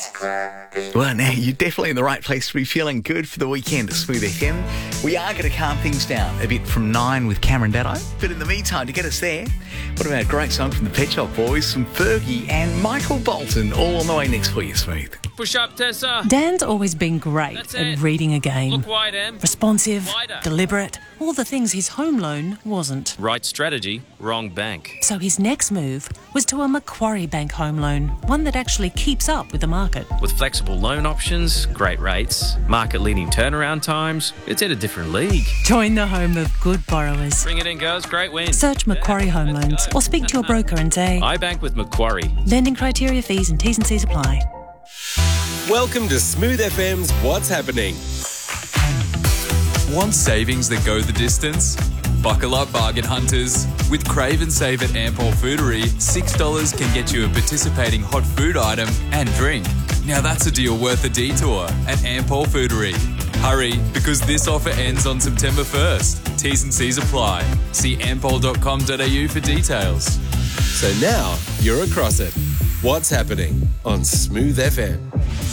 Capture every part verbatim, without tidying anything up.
Well, now you're definitely in the right place to be feeling good for the weekend at Smooth F M. We are going to calm things down a bit from nine with Cameron Daddo. But in the meantime, to get us there, what about a great song from the Pet Shop Boys, some Fergie and Michael Bolton, all on the way next for you, Smooth. Push up, Tessa. Dan's always been great That's at it. reading a game. Look wide, Em. Responsive, Wider. deliberate, all the things his home loan wasn't. Right strategy, wrong bank. So his next move was to a Macquarie Bank home loan, one that actually keeps up with the market. With flexible loan options, great rates, market-leading turnaround times, it's at a different league. Join the home of good borrowers. Bring it in, girls. Great win. Search Macquarie Home Loans or speak to your broker and say, I bank with Macquarie. lending criteria, fees and T's and C's apply. Welcome to Smooth F M's What's Happening. Want savings that go the distance? Buckle up, bargain hunters. With Crave and Save at Ampol Foodery, six dollars can get you a participating hot food item and drink. Now that's a deal worth a detour at Ampol Foodery. Hurry, because this offer ends on September first. T's and C's apply. See ampol dot com dot a u for details. So now you're across it. What's Happening on Smooth F M.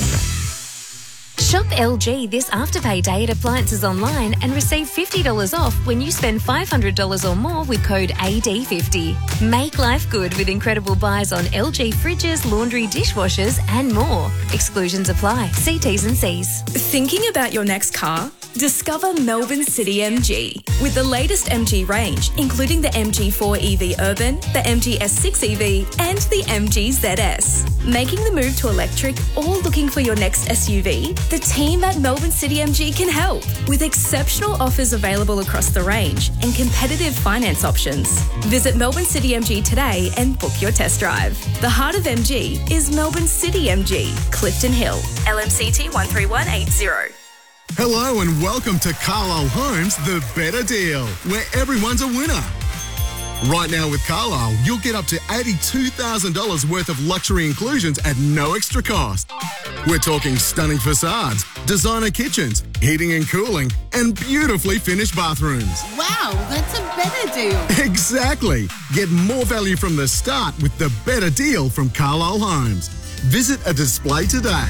Shop L G this Afterpay Day at Appliances Online and receive fifty dollars off when you spend five hundred dollars or more with code A D fifty. Make life good with incredible buys on L G fridges, laundry, dishwashers and more. Exclusions apply. See T's and C's. Thinking about your next car? Discover Melbourne City M G. With the latest M G range, including the M G four E V Urban, the M G S six E V and the M G Z S. Making the move to electric or looking for your next S U V? The team at Melbourne City M G can help with exceptional offers available across the range and competitive finance options. Visit Melbourne City M G today and book your test drive. The heart of M G is Melbourne City M G, Clifton Hill, L M C T one three one eight zero. Hello and welcome to Carlisle Homes, the better deal, where everyone's a winner. Right now with Carlisle, you'll get up to eighty-two thousand dollars worth of luxury inclusions at no extra cost. We're talking stunning facades, designer kitchens, heating and cooling, and beautifully finished bathrooms. Wow, that's a better deal. Exactly. Get more value from the start with the better deal from Carlisle Homes. Visit a display today.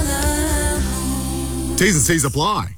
T's and C's apply.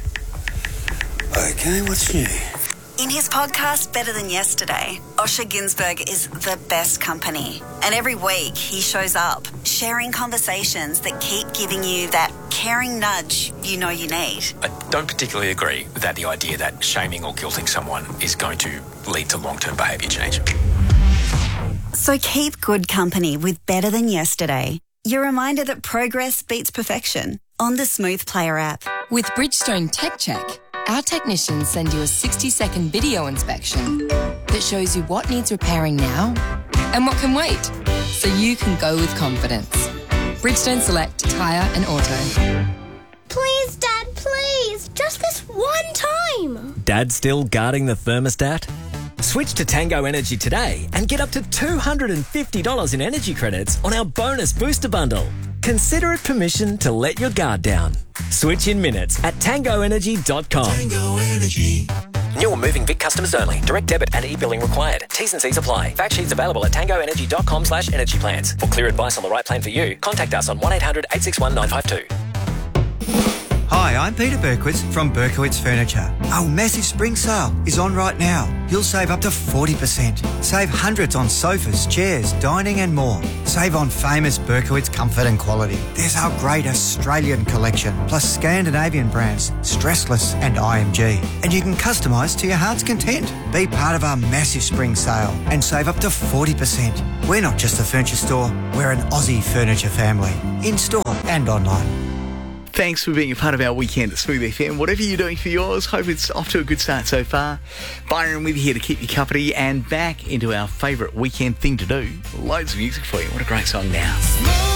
Okay, what's new? In his podcast, Better Than Yesterday, Osher Ginsberg is the best company. And every week he shows up, sharing conversations that keep giving you that caring nudge you know you need. I don't particularly agree that the idea that shaming or guilting someone is going to lead to long-term behaviour change. So keep good company with Better Than Yesterday. Your reminder that progress beats perfection on the Smooth Player app. With Bridgestone Tech Check, our technicians send you a sixty-second video inspection that shows you what needs repairing now and what can wait, so you can go with confidence. Bridgestone Select Tyre and Auto. Please, Dad, please. Just this one time. Dad still guarding the thermostat? Switch to Tango Energy today and get up to two hundred fifty dollars in energy credits on our bonus booster bundle. Consider it permission to let your guard down. Switch in minutes at tango energy dot com. Tango Energy. New or moving Vic customers only. Direct debit and e-billing required. T's and C's apply. Fact sheets available at tango energy dot com slash energy plans. For clear advice on the right plan for you, contact us on one eight hundred eight six one nine five two. Hi, I'm Peter Berkowitz from Berkowitz Furniture. Our massive spring sale is on right now. You'll save up to forty percent. Save hundreds on sofas, chairs, dining and more. Save on famous Berkowitz comfort and quality. There's our great Australian collection, plus Scandinavian brands, Stressless and I M G. And you can customise to your heart's content. Be part of our massive spring sale and save up to forty percent. We're not just a furniture store, we're an Aussie furniture family. In-store and online. Thanks for being a part of our weekend at Smooth F M. Whatever you're doing for yours, hope it's off to a good start so far. Byron with you here to keep you company and back into our favourite weekend thing to do. Loads of music for you. What a great song now.